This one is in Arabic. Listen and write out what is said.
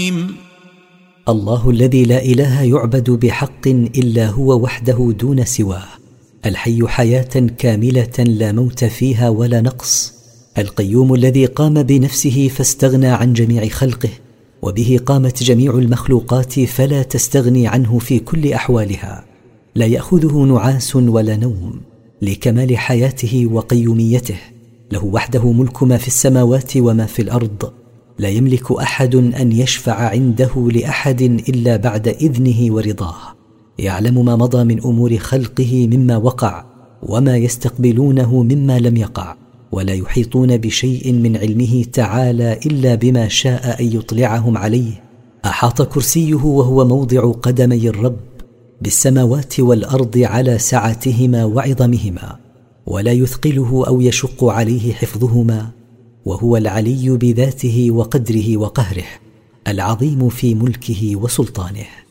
الله الذي لا إله يعبد بحق إلا هو وحده دون سواه، الحي حياة كاملة لا موت فيها ولا نقص، القيوم الذي قام بنفسه فاستغنى عن جميع خلقه، وبه قامت جميع المخلوقات فلا تستغني عنه في كل أحوالها، لا يأخذه نعاس ولا نوم، لكمال حياته وقيوميته، له وحده ملك ما في السماوات وما في الأرض، لا يملك أحد أن يشفع عنده لأحد إلا بعد إذنه ورضاه، يعلم ما مضى من أمور خلقه مما وقع وما يستقبلونه مما لم يقع، ولا يحيطون بشيء من علمه تعالى إلا بما شاء أن يطلعهم عليه. أحاط كرسيه وهو موضع قدمي الرب بالسماوات والأرض على سعتهما وعظمهما، ولا يثقله أو يشق عليه حفظهما، وهو العلي بذاته وقدره وقهره، العظيم في ملكه وسلطانه.